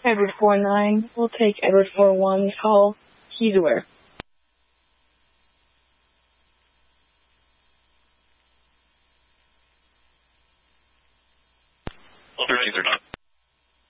Edward 4-9. We'll take Edward 4-1 call. He's aware. Well, 1313.